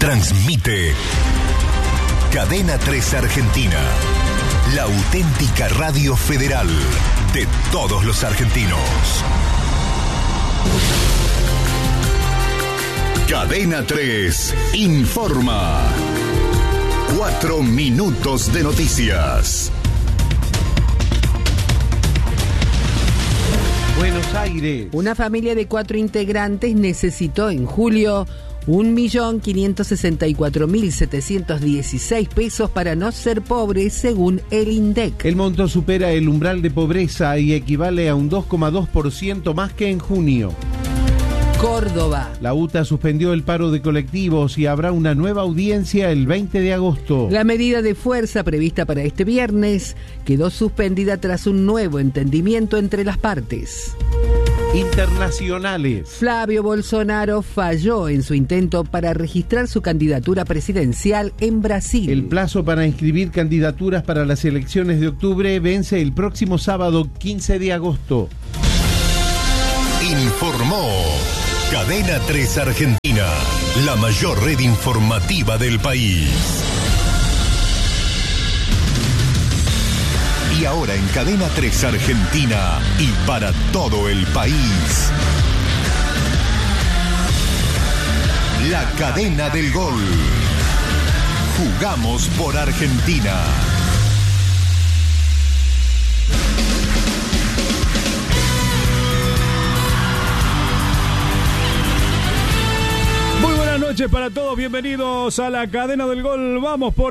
Transmite Cadena 3 Argentina, la auténtica radio federal de todos los argentinos. Cadena 3 informa. 4 minutos de noticias. Buenos Aires. Una familia de 4 integrantes necesitó en julio 1.564.716 pesos para no ser pobres, según el INDEC. El monto supera el umbral de pobreza y equivale a un 2,2% más que en junio. Córdoba. La UTA suspendió el paro de colectivos y habrá una nueva audiencia el 20 de agosto. La medida de fuerza prevista para este viernes quedó suspendida tras un nuevo entendimiento entre las partes. Internacionales. Flavio Bolsonaro falló en su intento para registrar su candidatura presidencial en Brasil. El plazo para inscribir candidaturas para las elecciones de octubre vence el próximo sábado 15 de agosto. Informó Cadena 3 Argentina, la mayor red informativa del país. Y ahora en Cadena 3 Argentina y para todo el país, la cadena del gol. Jugamos por Argentina. Buenas noches para todos, bienvenidos a la cadena del gol. Vamos por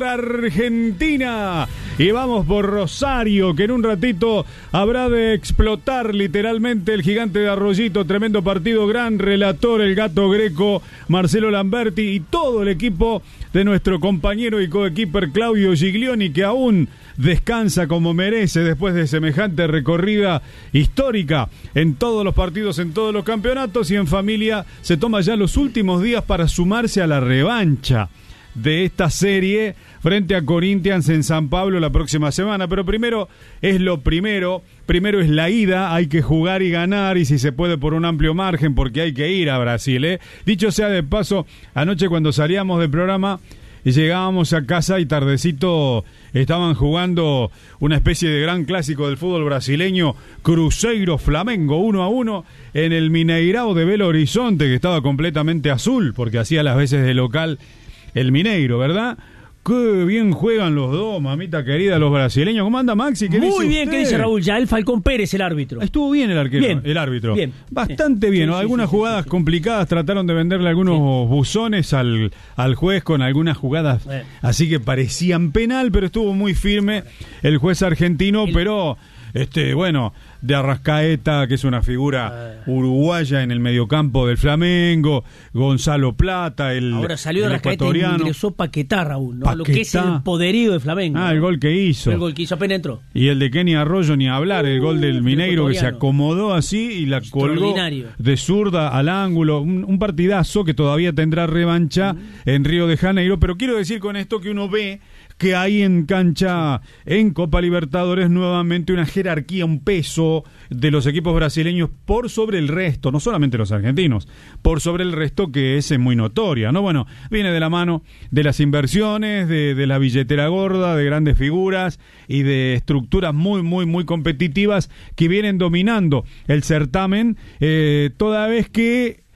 Argentina y vamos por Rosario, que en un ratito habrá de explotar literalmente el gigante de Arroyito. Tremendo partido, gran relator el Gato Greco, Marcelo Lamberti y todo el equipo de nuestro compañero y coequiper Claudio Giglioni, que aún descansa como merece después de semejante recorrida histórica en todos los partidos, en todos los campeonatos, y en familia se toma ya los últimos días para sumarse a la revancha de esta serie frente a Corinthians en San Pablo la próxima semana. Pero primero es lo primero es la ida, hay que jugar y ganar, y si se puede por un amplio margen, porque hay que ir a Brasil, Dicho sea de paso, anoche cuando salíamos del programa y llegábamos a casa y tardecito estaban jugando una especie de gran clásico del fútbol brasileño, Cruzeiro-Flamengo 1-1 en el Mineirao de Belo Horizonte, que estaba completamente azul porque hacía las veces de local el Mineiro, ¿verdad? Qué bien juegan los dos, mamita querida, los brasileños. ¿Cómo anda, Maxi? ¿Qué Muy dice bien, usted? ¿qué dice Raúl? Ya el Falcón Pérez, el árbitro. Estuvo bien el arquero, Bien. el árbitro. Bien. Bastante bien, ¿no? Sí, Algunas sí, jugadas complicadas, trataron de venderle algunos buzones al juez con algunas jugadas así que parecían penal, pero estuvo muy firme el juez argentino, pero bueno, de Arrascaeta, que es una figura uruguaya en el mediocampo del Flamengo, Gonzalo Plata, ahora salió de Arrascaeta y ingresó Paquetá, Raúl, ¿no? Paquetá. Lo que es el poderío de Flamengo. El gol que hizo. El gol que hizo, apenas entró. Y el de Kenny Arroyo, ni hablar, el gol del Mineiro, que se acomodó así y la colgó de zurda al ángulo. Un partidazo que todavía tendrá revancha en Río de Janeiro, pero quiero decir con esto que uno ve que hay en cancha, en Copa Libertadores, nuevamente una jerarquía, un peso de los equipos brasileños por sobre el resto, no solamente los argentinos, por sobre el resto, que es muy notoria, ¿no? Bueno, viene de la mano de las inversiones, de la billetera gorda, de grandes figuras y de estructuras muy competitivas que vienen dominando el certamen, toda vez que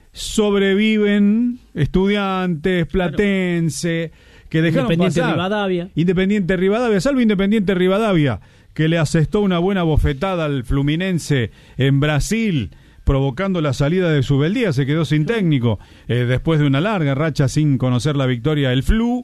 sobreviven Estudiantes, Platense, que dejaron pasar. Independiente Rivadavia, salvo Independiente Rivadavia, que le asestó una buena bofetada al Fluminense en Brasil, provocando la salida de Subeldía. Se quedó sin técnico después de una larga racha sin conocer la victoria del Flu.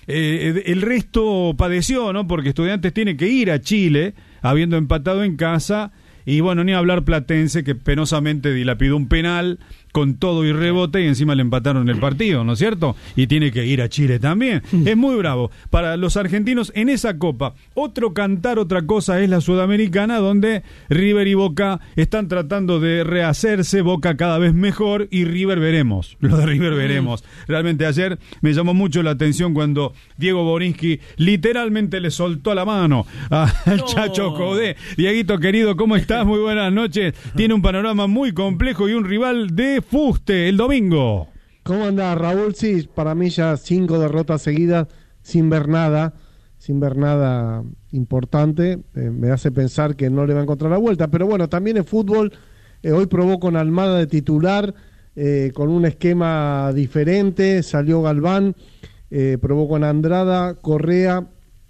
El resto padeció, ¿no? Porque Estudiantes tiene que ir a Chile, habiendo empatado en casa. Y bueno, ni hablar Platense, que penosamente dilapidó un penal con todo y rebote, y encima le empataron el partido, ¿no es cierto? Y tiene que ir a Chile también. Es muy bravo para los argentinos en esa Copa. Otro cantar, otra cosa es la Sudamericana, donde River y Boca están tratando de rehacerse. Boca cada vez mejor y River veremos. Lo de River veremos. Realmente ayer me llamó mucho la atención cuando Diego Borinsky literalmente le soltó la mano al Chacho Codé. Dieguito querido, ¿cómo estás? Muy buenas noches. Tiene un panorama muy complejo y un rival de fuste el domingo. ¿Cómo anda, Raúl? Sí, para mí ya 5 derrotas seguidas sin ver nada importante. Me hace pensar que no le va a encontrar la vuelta. Pero bueno, también en fútbol, hoy probó con Almada de titular, con un esquema diferente. Salió Galván, probó con Andrada, Correa,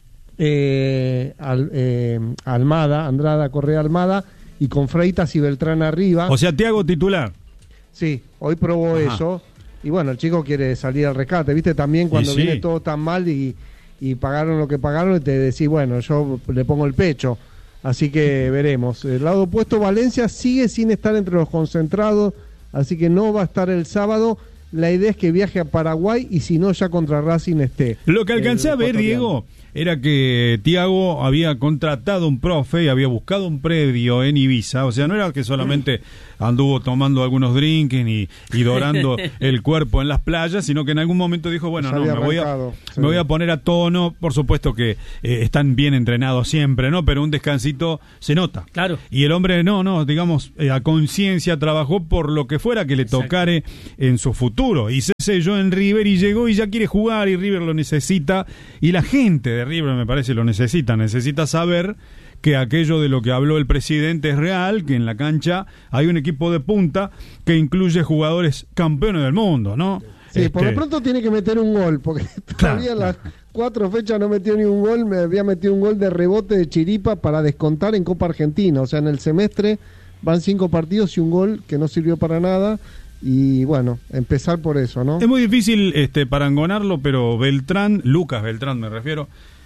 Andrada, Correa, Almada, y con Freitas y Beltrán arriba. O sea, Thiago titular. Sí, hoy probó eso. Y bueno, el chico quiere salir al rescate, ¿viste? También cuando viene todo tan mal y pagaron lo que pagaron, y te decís, bueno, yo le pongo el pecho. Así que veremos. El lado opuesto, Valencia sigue sin estar entre los concentrados, así que no va a estar el sábado. La idea es que viaje a Paraguay y si no, ya contra Racing esté. Lo que alcancé a ver, Diego, era que Thiago había contratado un profe y había buscado un predio en Ibiza. O sea, no era que solamente anduvo tomando algunos drinks y dorando el cuerpo en las playas, sino que en algún momento dijo, bueno, no, me voy a poner a tono. Por supuesto que están bien entrenados siempre, ¿no? Pero un descansito se nota. Claro. Y el hombre, digamos, a conciencia trabajó por lo que fuera que le tocare en su futuro. Y se selló en River y llegó y ya quiere jugar y River lo necesita. Y la gente de River, me parece, lo necesita saber que aquello de lo que habló el presidente es real, que en la cancha hay un equipo de punta que incluye jugadores campeones del mundo, ¿no? Sí, por lo pronto tiene que meter un gol, porque todavía en las 4 fechas no metió ni un gol. Me había metido un gol de rebote de chiripa para descontar en Copa Argentina. O sea, en el semestre van 5 partidos y un gol que no sirvió para nada. Y bueno, empezar por eso, ¿no? Es muy difícil parangonarlo, pero Lucas Beltrán me refiero,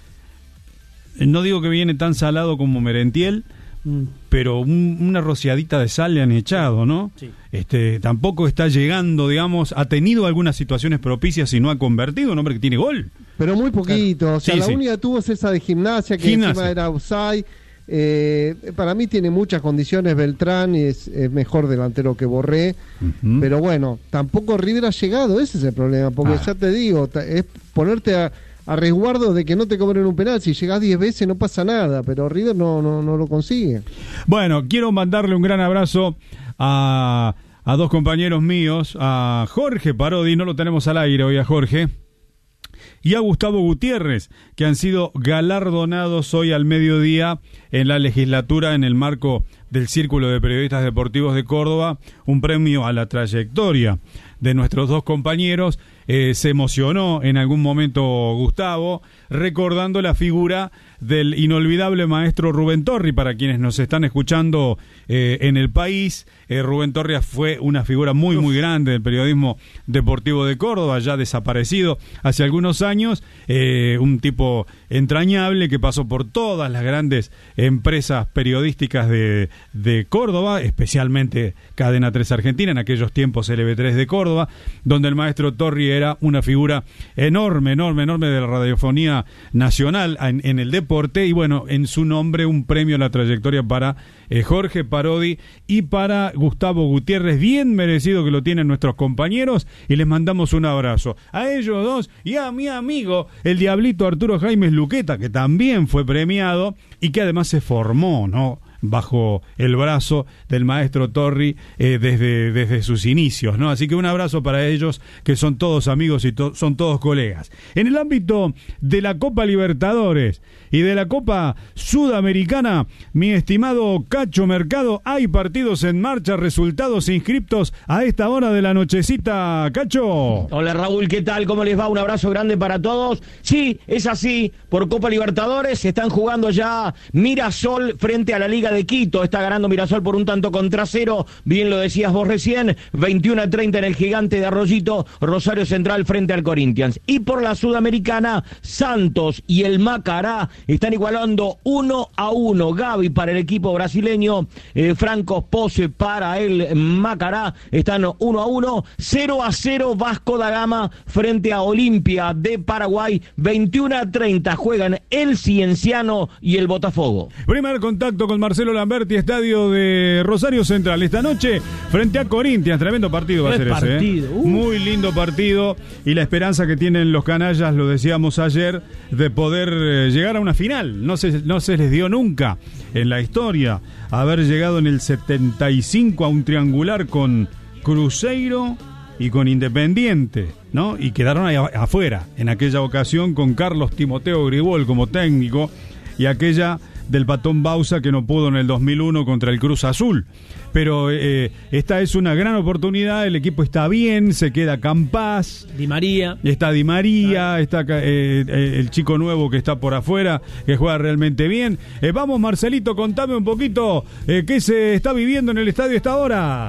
no digo que viene tan salado como Merentiel, pero una rociadita de sal le han echado, ¿no? Sí. Tampoco está llegando, digamos, ha tenido algunas situaciones propicias y no ha convertido, un hombre que tiene gol. Pero muy poquito, claro. O sea, la única que tuvo es esa de Gimnasia, que encima era offside. Para mí tiene muchas condiciones Beltrán, y es mejor delantero que Borré, pero bueno, tampoco River ha llegado, ese es el problema, porque ya te digo, es ponerte a resguardo de que no te cobren un penal. Si llegás 10 veces no pasa nada, pero River no lo consigue. Bueno, quiero mandarle un gran abrazo a 2 compañeros míos, a Jorge Parodi, no lo tenemos al aire hoy a Jorge, y a Gustavo Gutiérrez, que han sido galardonados hoy al mediodía en la legislatura en el marco del Círculo de Periodistas Deportivos de Córdoba, un premio a la trayectoria de nuestros 2 compañeros. Se emocionó en algún momento Gustavo, recordando la figura del inolvidable maestro Rubén Torri. Para quienes nos están escuchando en el país, Rubén Torri fue una figura muy muy grande del periodismo deportivo de Córdoba, ya desaparecido hace algunos años, un tipo entrañable que pasó por todas las grandes empresas periodísticas de Córdoba, especialmente Cadena 3 Argentina, en aquellos tiempos LB3 de Córdoba, donde el maestro Torri era una figura enorme de la radiofonía nacional en el deporte, y bueno, en su nombre un premio a la trayectoria para Jorge Parodi y para Gustavo Gutiérrez, bien merecido que lo tienen nuestros compañeros, y les mandamos un abrazo a ellos 2 y a mi amigo el Diablito Arturo Jaimes Luqueta, que también fue premiado y que además se formó, ¿no?, bajo el brazo del maestro Torri desde sus inicios, ¿no? Así que un abrazo para ellos, que son todos amigos y son todos colegas. En el ámbito de la Copa Libertadores y de la Copa Sudamericana, mi estimado Cacho Mercado, hay partidos en marcha, resultados inscriptos a esta hora de la nochecita. Cacho. Hola Raúl, ¿qué tal? ¿Cómo les va? Un abrazo grande para todos. Sí, es así, por Copa Libertadores se están jugando ya Mirasol frente a la Liga de Quito. Está ganando Mirasol por 1-0, bien lo decías vos recién, 21-30 en el Gigante de Arroyito, Rosario Central frente al Corinthians. Y por la Sudamericana, Santos y el Macará están igualando 1-1. Gavi para el equipo brasileño, Franco Pose para el Macará, están 1-1. 0-0 Vasco da Gama frente a Olimpia de Paraguay, 21-30 juegan el Cienciano y el Botafogo. Primer contacto con Marcelo Lamberti, estadio de Rosario Central esta noche frente a Corinthians. Tremendo partido va a ser ese, muy lindo partido, y la esperanza que tienen los canallas, lo decíamos ayer, de poder llegar a una final. No se les dio nunca en la historia haber llegado en el 75 a un triangular con Cruzeiro, y con Independiente, ¿no? Y quedaron ahí afuera, en aquella ocasión con Carlos Timoteo Gribol como técnico y aquella del Patón Bausa que no pudo en el 2001 contra el Cruz Azul. Pero esta es una gran oportunidad, el equipo está bien, se queda Campás. Di María. Está Di María, está el chico nuevo que está por afuera, que juega realmente bien. Vamos, Marcelito, contame un poquito qué se está viviendo en el estadio a esta hora.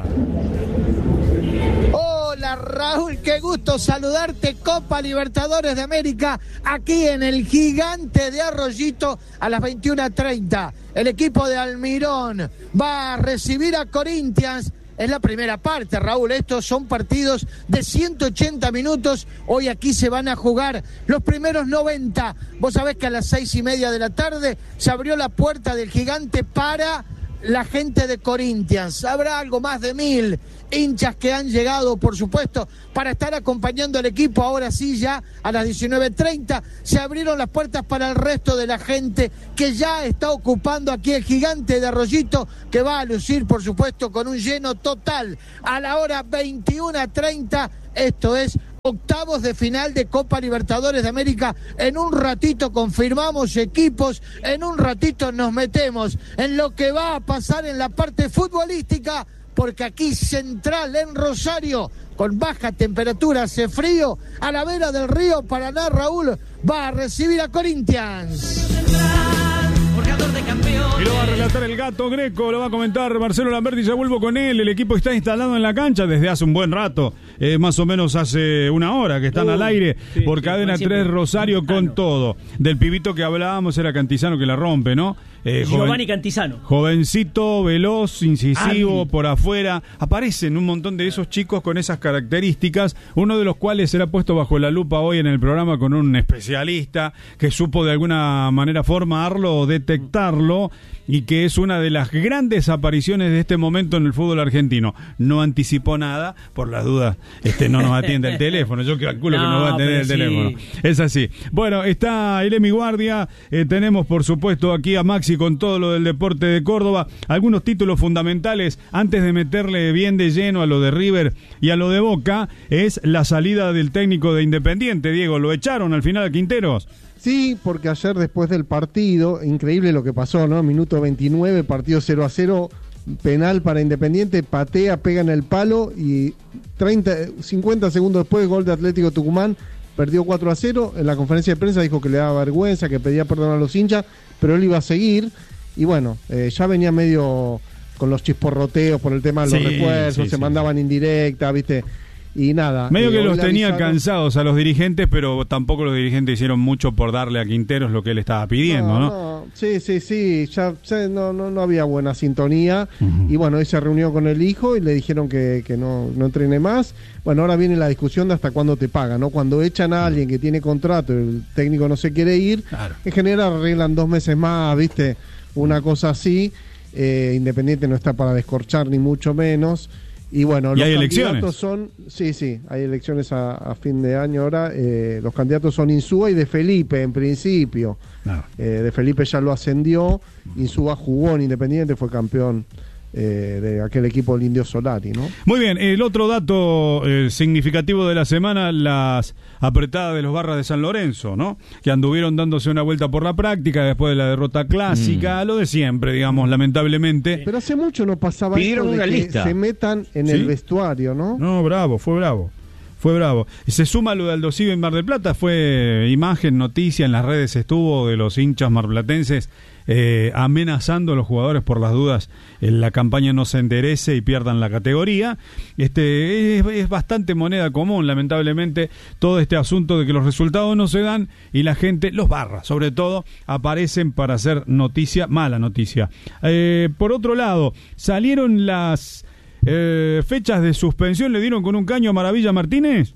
Hola Raúl, qué gusto saludarte. Copa Libertadores de América aquí en el Gigante de Arroyito a las 21:30. El equipo de Almirón va a recibir a Corinthians. Es la primera parte, Raúl. Estos son partidos de 180 minutos. Hoy aquí se van a jugar los primeros 90. Vos sabés que a las 6:30 de la tarde se abrió la puerta del Gigante para la gente de Corinthians. Habrá algo más de 1000 hinchas que han llegado, por supuesto, para estar acompañando al equipo. Ahora sí, ya a las 19:30 se abrieron las puertas para el resto de la gente que ya está ocupando aquí el Gigante de Arroyito, que va a lucir, por supuesto, con un lleno total. A la hora 21:30, esto es octavos de final de Copa Libertadores de América. En un ratito confirmamos equipos, en un ratito nos metemos en lo que va a pasar en la parte futbolística, porque aquí Central en Rosario, con baja temperatura, hace frío, a la vera del río Paraná, Raúl, va a recibir a Corinthians. Y lo va a relatar el Gato Greco, lo va a comentar Marcelo Lamberti, ya vuelvo con él. El equipo está instalado en la cancha desde hace un buen rato, más o menos hace una hora que están al aire por Cadena 3 Rosario con todo. Del pibito que hablábamos era Cantizano, que la rompe, ¿no? Giovanni Cantizano. Jovencito, veloz, incisivo, por afuera. Aparecen un montón de esos chicos con esas características, uno de los cuales será puesto bajo la lupa hoy en el programa con un especialista que supo de alguna manera formarlo o detectarlo, y que es una de las grandes apariciones de este momento en el fútbol argentino. No anticipó nada, por las dudas no nos atiende el teléfono, yo calculo que no va a atender el teléfono. Es así. Bueno, está Iremi Guardia, tenemos por supuesto aquí a Maxi con todo lo del deporte de Córdoba, algunos títulos fundamentales antes de meterle bien de lleno a lo de River y a lo de Boca. Es la salida del técnico de Independiente, Diego, lo echaron al final a Quinteros. Sí, porque ayer después del partido, increíble lo que pasó, ¿no? Minuto 29, partido 0-0, penal para Independiente, patea, pega en el palo y 50 segundos después, gol de Atlético Tucumán, perdió 4-0. En la conferencia de prensa dijo que le daba vergüenza, que pedía perdón a los hinchas, pero él iba a seguir. Y bueno, ya venía medio con los chisporroteos por el tema de los refuerzos, se mandaban indirectas, ¿viste? Y nada. Medio que los tenía cansados a los dirigentes, pero tampoco los dirigentes hicieron mucho por darle a Quinteros lo que él estaba pidiendo, ¿no? Sí, ya no había buena sintonía. Y bueno, él se reunió con el hijo y le dijeron que no entrene más. Bueno, ahora viene la discusión de hasta cuándo te pagan, ¿no? Cuando echan a alguien que tiene contrato y el técnico no se quiere ir, claro, en general arreglan 2 meses más, ¿viste? Una cosa así. Independiente no está para descorchar ni mucho menos. Y bueno, ¿y los hay candidatos elecciones? son... Sí, hay elecciones a fin de año ahora. Los candidatos son Insúa y De Felipe, en principio. No. De Felipe ya lo ascendió. Insúa jugó en Independiente, fue campeón de aquel equipo del Indio Solari, ¿no? Muy bien, el otro dato significativo de la semana, las apretadas de los Barras de San Lorenzo, ¿no? Que anduvieron dándose una vuelta por la práctica después de la derrota clásica, lo de siempre, digamos, lamentablemente. Pero hace mucho no pasaba esto de que se metan en el vestuario, ¿no? No, fue bravo. Se suma lo de Aldo Civi en Mar del Plata, fue imagen, noticia, en las redes estuvo de los hinchas marplatenses amenazando a los jugadores por las dudas la campaña no se enderece y pierdan la categoría. Es bastante moneda común, lamentablemente, todo este asunto de que los resultados no se dan y la gente, los Barras sobre todo, aparecen para hacer noticia, mala noticia. Por otro lado, salieron las fechas de suspensión, le dieron con un caño a Maravilla Martínez.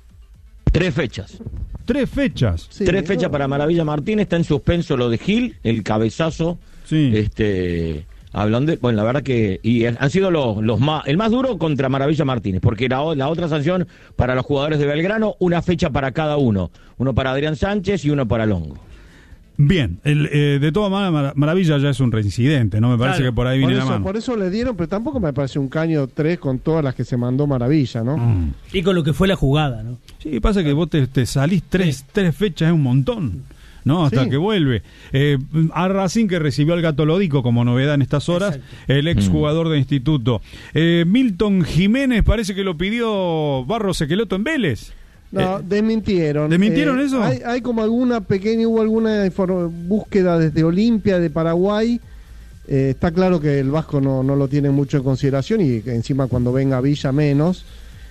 3 fechas. 3 fechas. Sí, 3 fechas para Maravilla Martínez. Está en suspenso lo de Gil, el cabezazo. Sí. Hablando de, bueno, la verdad que y han sido los más, el más duro contra Maravilla Martínez, porque la otra sanción para los jugadores de Belgrano, una fecha para cada uno para Adrián Sánchez y uno para Longo. Bien, de todas maneras, ya es un reincidente, ¿no? Me parece que por ahí viene la mano. Por eso le dieron, pero tampoco me parece un caño 3 con todas las que se mandó Maravilla, ¿no? Y con lo que fue la jugada, ¿no? Sí, pasa que vos te salís tres fechas, es un montón, ¿no? Hasta que vuelve. A Racing, que recibió al Gato Lodico como novedad en estas horas, el ex jugador de Instituto. Milton Jiménez parece que lo pidió Barros Equeloto en Vélez. No, desmintieron. ¿Desmintieron eso? Hay como alguna búsqueda desde Olimpia de Paraguay. Está claro que el Vasco no lo tiene mucho en consideración y que encima cuando venga Villa menos.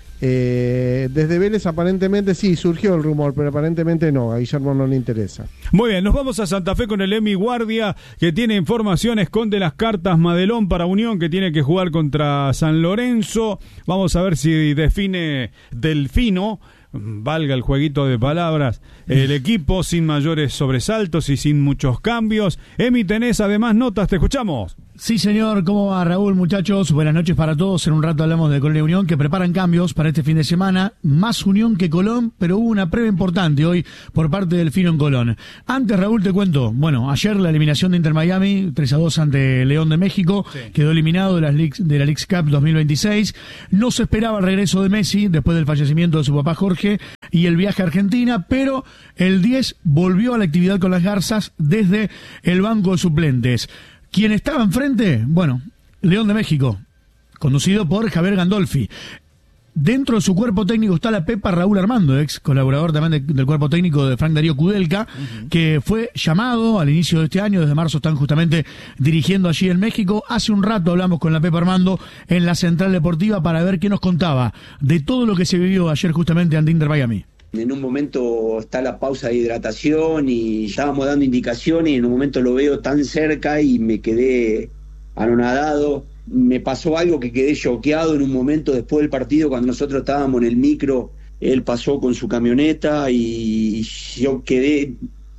Desde Vélez aparentemente sí, surgió el rumor, pero aparentemente no, a Guillermo no le interesa. Muy bien, nos vamos a Santa Fe con el Emi Guardia, que tiene información, esconde las cartas Madelón para Unión, que tiene que jugar contra San Lorenzo. Vamos a ver si define Delfino, valga el jueguito de palabras, el equipo sin mayores sobresaltos y sin muchos cambios. Emi, tenés además notas, te escuchamos. Sí, señor. ¿Cómo va, Raúl, muchachos? Buenas noches para todos. En un rato hablamos de Colón y Unión, que preparan cambios para este fin de semana. Más Unión que Colón, pero hubo una prueba importante hoy por parte del Delfino en Colón. Antes, Raúl, te cuento. Bueno, ayer la eliminación de Inter Miami, 3-2 ante León de México. Sí. Quedó eliminado de la Leagues Cup 2026. No se esperaba el regreso de Messi después del fallecimiento de su papá Jorge y el viaje a Argentina, pero el 10 volvió a la actividad con las Garzas desde el banco de suplentes. ¿Quién estaba enfrente? Bueno, León de México, conducido por Javier Gandolfi. Dentro de su cuerpo técnico está la Pepa Raúl Armando, ex colaborador también del cuerpo técnico de Frank Darío Kudelka, que fue llamado al inicio de este año. Desde marzo están justamente dirigiendo allí en México. Hace un rato hablamos con la Pepa Armando en la Central Deportiva para ver qué nos contaba de todo lo que se vivió ayer justamente ante Inter Miami. En un momento está la pausa de hidratación y estábamos dando indicaciones y en un momento lo veo tan cerca y me quedé anonadado. Me pasó algo que quedé choqueado en un momento después del partido cuando nosotros estábamos en el micro. Él pasó con su camioneta y yo quedé,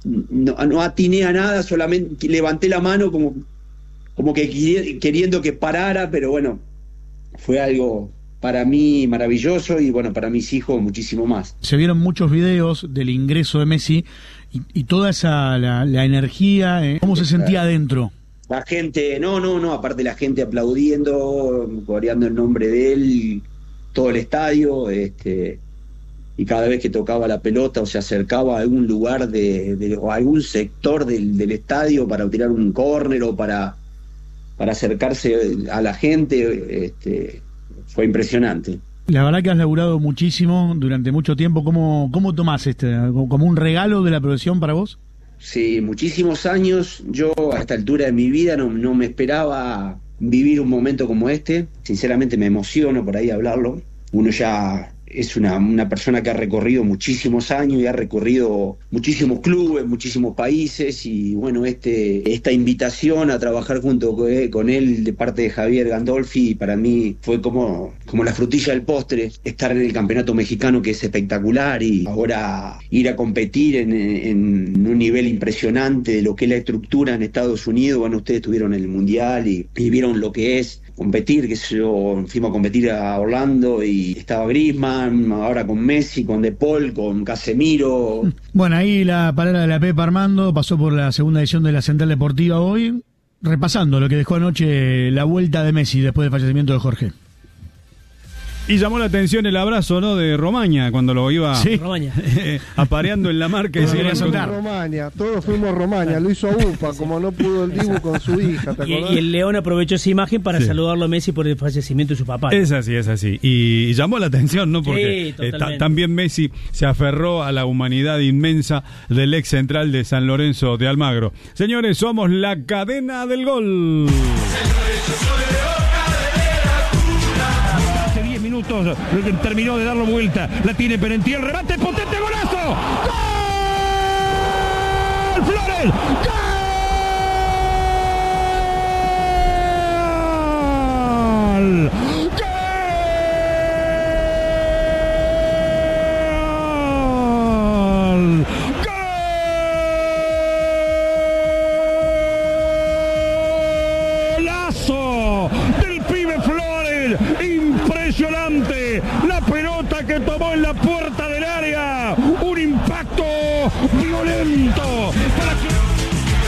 no atiné a nada, solamente levanté la mano como que queriendo que parara, pero bueno, fue algo para mí maravilloso y bueno, para mis hijos muchísimo más. Se vieron muchos videos del ingreso de Messi y toda esa la energía, ¿cómo se sentía adentro? La gente, aparte la gente aplaudiendo, coreando el nombre de él, todo el estadio, y cada vez que tocaba la pelota o se acercaba a algún lugar o a algún sector del estadio para tirar un córner o para acercarse a la gente, fue impresionante. La verdad que has laburado muchísimo durante mucho tiempo. ¿Cómo tomás como un regalo de la profesión para vos? Sí, muchísimos años. Yo a esta altura de mi vida no me esperaba vivir un momento como este. Sinceramente me emociono por ahí hablarlo. Uno ya es una persona que ha recorrido muchísimos años y ha recorrido muchísimos clubes, muchísimos países y bueno, esta invitación a trabajar junto con él de parte de Javier Gandolfi para mí fue como la frutilla del postre, estar en el campeonato mexicano que es espectacular y ahora ir a competir en un nivel impresionante de lo que es la estructura en Estados Unidos. Bueno, ustedes tuvieron el Mundial y vieron lo que es competir, que yo fuimos a competir a Orlando y estaba Griezmann, ahora con Messi, con De Paul, con Casemiro. Bueno, ahí la palabra de la Pepa Armando pasó por la segunda edición de la Central Deportiva hoy, repasando lo que dejó anoche la vuelta de Messi después del fallecimiento de Jorge. Y llamó la atención el abrazo, ¿no?, de Romaña cuando lo iba apareando en la marca y se quería soltar. Romaña, todos fuimos Romaña, lo hizo a UPA, como no pudo el Dibu con su hija, ¿te acordás? Y el León aprovechó esa imagen para saludarlo a Messi por el fallecimiento de su papá, ¿no? Es así. Y llamó la atención, ¿no? Porque también Messi se aferró a la humanidad inmensa del ex central de San Lorenzo de Almagro. Señores, somos la cadena del gol. Terminó de darlo vuelta, la tiene Perentí, el remate, potente, golazo, ¡gol! ¡Flores! ¡Gol! ¡Golazo del pibe Flores! Impresionante la pelota que tomó en la puerta del área, un impacto violento para que...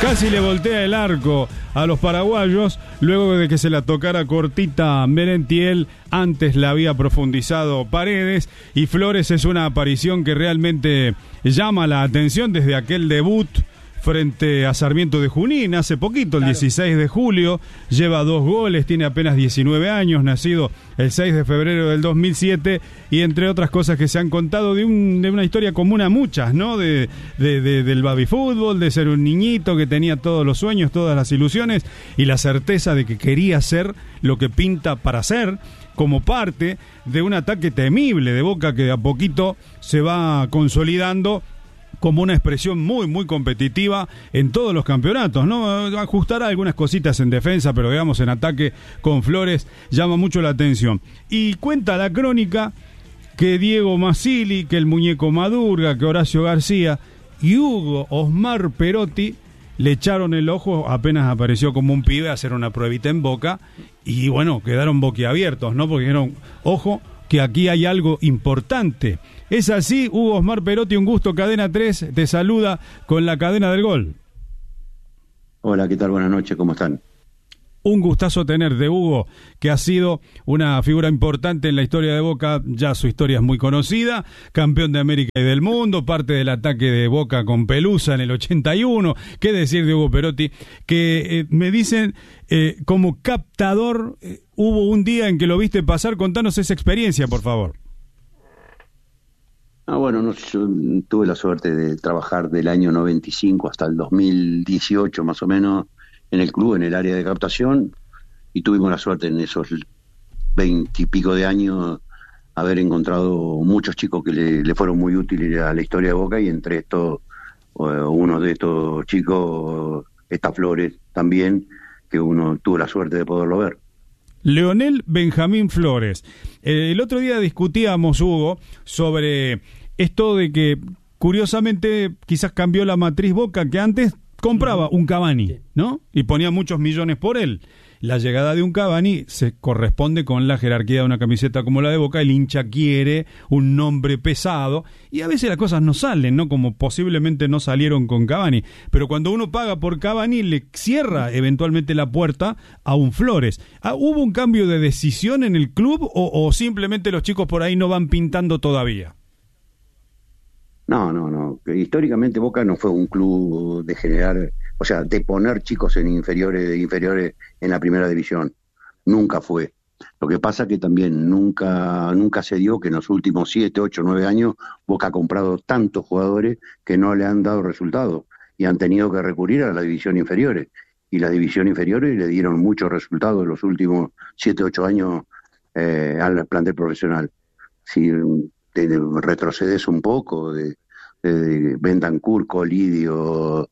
Casi le voltea el arco a los paraguayos luego de que se la tocara cortita Merentiel. Antes la había profundizado Paredes, y Flores es una aparición que realmente llama la atención desde aquel debut frente a Sarmiento de Junín hace poquito, el 16 de julio, lleva 2 goles, tiene apenas 19 años, nacido el 6 de febrero del 2007, y entre otras cosas que se han contado de una historia común a muchas, ¿no? Del baby fútbol, de ser un niñito que tenía todos los sueños, todas las ilusiones, y la certeza de que quería ser lo que pinta para ser, como parte de un ataque temible de Boca que de a poquito se va consolidando como una expresión muy, muy competitiva en todos los campeonatos, ¿no? Ajustará algunas cositas en defensa, pero digamos en ataque con Flores llama mucho la atención. Y cuenta la crónica que Diego Masili, que el Muñeco Madurga, que Horacio García y Hugo Osmar Perotti le echaron el ojo apenas apareció como un pibe a hacer una pruebita en Boca, y bueno, quedaron boquiabiertos, ¿no? Porque dijeron, ojo, que aquí hay algo importante. Es así, Hugo Osmar Perotti, un gusto. Cadena 3 te saluda con la cadena del gol. Hola, ¿qué tal? Buenas noches, ¿cómo están? Un gustazo tenerte, Hugo, que ha sido una figura importante en la historia de Boca. Ya su historia es muy conocida, campeón de América y del mundo, parte del ataque de Boca con Pelusa en el 81. ¿Qué decir de Hugo Perotti? Que me dicen, como captador, hubo un día en que lo viste pasar. Contanos esa experiencia, por favor. Bueno, yo tuve la suerte de trabajar del año 95 hasta el 2018 más o menos en el club, en el área de captación, y tuvimos la suerte en esos 20 y pico de años haber encontrado muchos chicos que le fueron muy útiles a la historia de Boca, y entre estos, uno de estos chicos está Flores también, que uno tuvo la suerte de poderlo ver. Leonel Benjamín Flores. El otro día discutíamos, Hugo, sobre esto de que curiosamente quizás cambió la matriz Boca, que antes compraba un Cavani, ¿no? Y ponía muchos millones por él. La llegada de un Cavani se corresponde con la jerarquía de una camiseta como la de Boca. El hincha quiere un nombre pesado, y a veces las cosas no salen, ¿no? Como posiblemente no salieron con Cavani. Pero cuando uno paga por Cavani, le cierra eventualmente la puerta a un Flores. ¿Hubo un cambio de decisión en el club o simplemente los chicos por ahí no van pintando todavía? No. Históricamente Boca no fue un club de generar, o sea, de poner chicos en inferiores en la primera división. Nunca fue. Lo que pasa que también nunca se dio que en los últimos 7, 8, 9 años Boca ha comprado tantos jugadores que no le han dado resultados y han tenido que recurrir a las divisiones inferiores. Y las divisiones inferiores le dieron muchos resultados en los últimos 7, 8 años al plantel profesional. Si te retrocedes un poco de Bentancur, Colidio,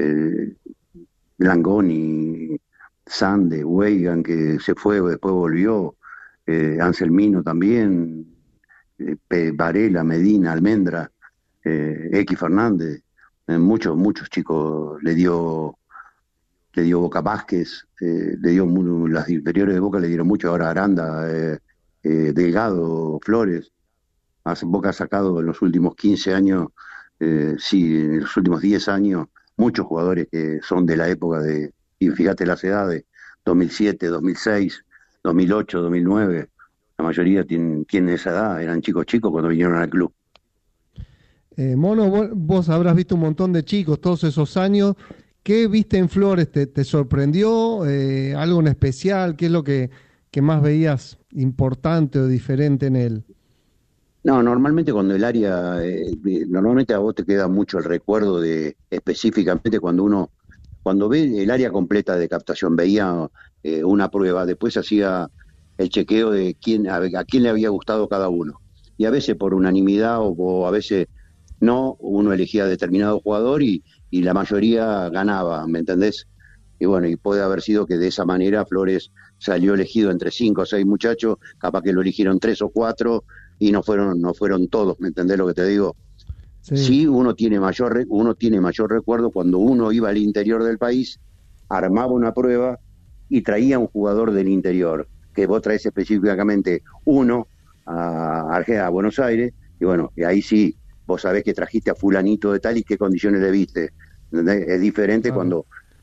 Langoni, Sande, Weigan, que se fue, después volvió, Anselmino también, Varela, Medina, Almendra, X Fernández, muchos chicos le dio Boca. Vázquez, le dio las inferiores de Boca le dieron mucho, ahora Aranda, Delgado, Flores. Boca ha sacado en los últimos 15 años, en los últimos 10 años, muchos jugadores que son de la época y fíjate las edades, 2007, 2006, 2008, 2009, la mayoría tienen esa edad, eran chicos cuando vinieron al club. Mono, vos habrás visto un montón de chicos todos esos años. ¿Qué viste en Flores? ¿Te sorprendió? ¿Algo en especial? ¿Qué es lo que más veías importante o diferente en él? No, normalmente cuando el área, normalmente a vos te queda mucho el recuerdo de específicamente cuando ve el área completa de captación, veía una prueba, después hacía el chequeo de a quién le había gustado cada uno. Y a veces por unanimidad o a veces no, uno elegía determinado jugador y la mayoría ganaba, ¿me entendés? Y bueno, y puede haber sido que de esa manera Flores salió elegido entre 5 o 6 muchachos, capaz que lo eligieron 3 o 4 y no fueron todos, ¿me entendés lo que te digo? Sí, uno tiene mayor recuerdo cuando uno iba al interior del país, armaba una prueba y traía un jugador del interior, que vos traes específicamente uno a Buenos Aires, y bueno, y ahí sí, vos sabés que trajiste a fulanito de tal y qué condiciones le viste. ¿Entendés? Es diferente cuando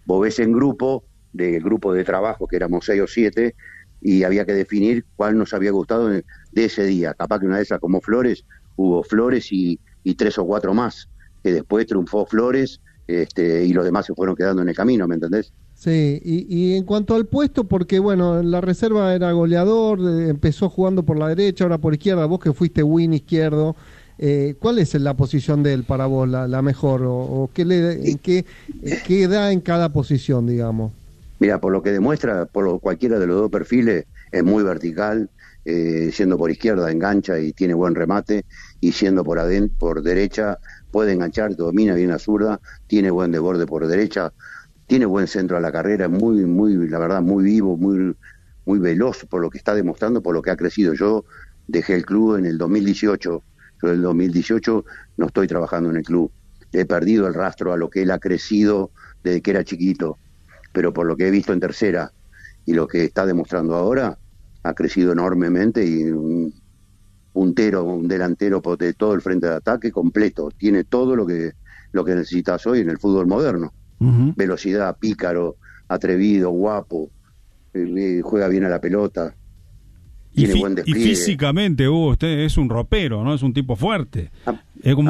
vos ves en grupo, del grupo de trabajo, que éramos 6 o 7, y había que definir cuál nos había gustado de ese día. Capaz que una de esas, como Flores, hubo Flores y 3 o 4 más, que después triunfó Flores, y los demás se fueron quedando en el camino, ¿me entendés? Sí, y en cuanto al puesto, porque bueno, en la reserva era goleador, empezó jugando por la derecha, ahora por izquierda, vos que fuiste win izquierdo, ¿cuál es la posición de él para vos, la mejor? ¿O qué da en cada posición, digamos? Mira, por lo que demuestra, cualquiera de los dos perfiles, es muy vertical, siendo por izquierda engancha y tiene buen remate, y siendo por derecha puede enganchar, domina bien la zurda, tiene buen desborde por derecha, tiene buen centro a la carrera, la verdad, muy vivo, muy veloz por lo que está demostrando, por lo que ha crecido. Yo dejé el club en el 2018, yo en el 2018 no estoy trabajando en el club, he perdido el rastro a lo que él ha crecido desde que era chiquito, pero por lo que he visto en tercera y lo que está demostrando ahora, ha crecido enormemente y un delantero de todo el frente de ataque completo, tiene todo lo que necesitas hoy en el fútbol moderno. Uh-huh. Velocidad, pícaro, atrevido, guapo, juega bien a la pelota, tiene buen despliegue. Y físicamente, usted es un ropero, ¿no? Es un tipo fuerte.